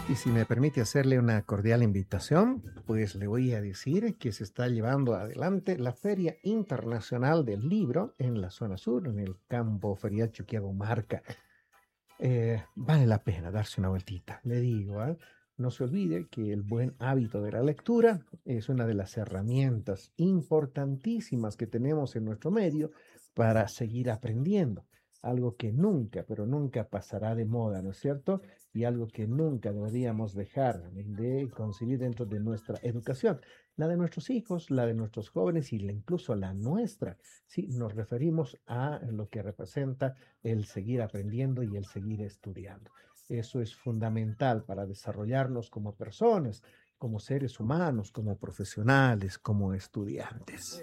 Y si me permite hacerle una cordial invitación, pues le voy a decir que se está llevando adelante la Feria Internacional del Libro en la zona sur, en el campo ferial Chuquiaguamarca. Vale la pena darse una vueltita, le digo, ¿ah? No se olvide que el buen hábito de la lectura es una de las herramientas importantísimas que tenemos en nuestro medio para seguir aprendiendo. Algo que nunca, pero nunca pasará de moda, ¿no es cierto? Y algo que nunca deberíamos dejar de concebir dentro de nuestra educación, la de nuestros hijos, la de nuestros jóvenes y incluso la nuestra. Sí, nos referimos a lo que representa el seguir aprendiendo y el seguir estudiando. Eso es fundamental para desarrollarnos como personas, como seres humanos, como profesionales, como estudiantes.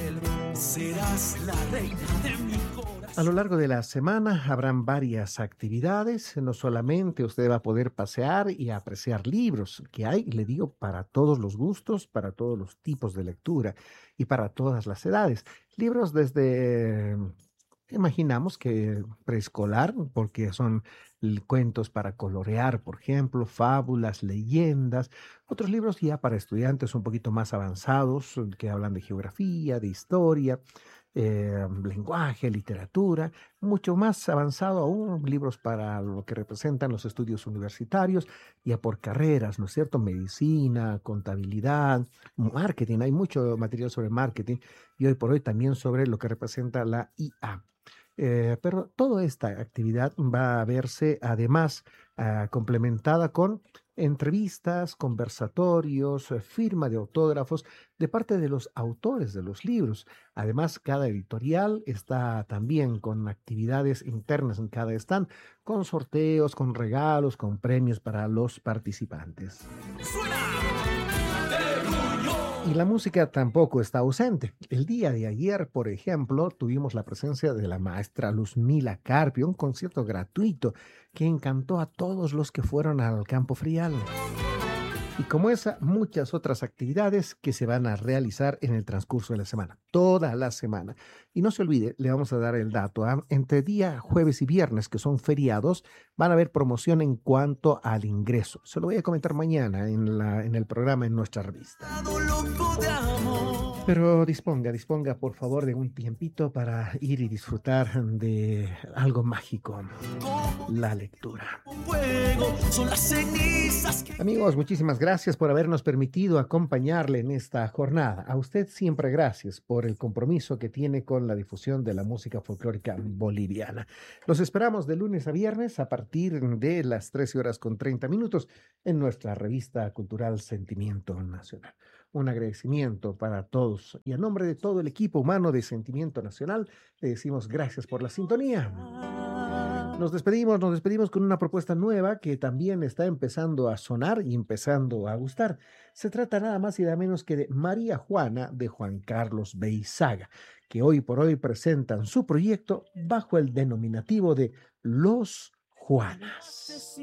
Serás la reina de mi A lo corazón. largo de la semana habrán varias actividades, no solamente usted va a poder pasear y apreciar libros, que hay, le digo, para todos los gustos, para todos los tipos de lectura y para todas las edades. Libros desde, imaginamos que preescolar, porque son cuentos para colorear, por ejemplo, fábulas, leyendas, otros libros ya para estudiantes un poquito más avanzados, que hablan de geografía, de historia, lenguaje, literatura, mucho más avanzado aún, libros para lo que representan los estudios universitarios, ya por carreras, ¿no es cierto? Medicina, contabilidad, marketing, hay mucho material sobre marketing y hoy por hoy también sobre lo que representa la IA. Pero toda esta actividad va a verse además complementada con entrevistas, conversatorios, firma de autógrafos de parte de los autores de los libros. Además, cada editorial está también con actividades internas en cada stand, con sorteos, con regalos, con premios para los participantes. ¡Suena! ¡Terruño! Y la música tampoco está ausente. El día de ayer, por ejemplo, tuvimos la presencia de la maestra Luzmila Carpio, un concierto gratuito que encantó a todos los que fueron al Campo Frial. Y como esa, muchas otras actividades que se van a realizar en el transcurso de la semana, toda la semana. Y no se olvide, le vamos a dar el dato, ¿ah? Entre día jueves y viernes, que son feriados, van a haber promoción en cuanto al ingreso. Se lo voy a comentar mañana en el programa, en nuestra revista. Estado loco de amor. Pero disponga por favor de un tiempito para ir y disfrutar de algo mágico, Como la lectura. un fuego son las cenizas que Amigos, muchísimas gracias por habernos permitido acompañarle en esta jornada. A usted siempre gracias por el compromiso que tiene con la difusión de la música folclórica boliviana. Los esperamos de lunes a viernes a partir de las 13 horas con 30 minutos en nuestra revista cultural Sentimiento Nacional. Un agradecimiento para todos y a nombre de todo el equipo humano de Sentimiento Nacional le decimos gracias por la sintonía. Nos despedimos con una propuesta nueva que también está empezando a sonar y empezando a gustar. Se trata nada más y nada menos que de María Juana de Juan Carlos Beizaga, que hoy por hoy presentan su proyecto bajo el denominativo de Los Juanas.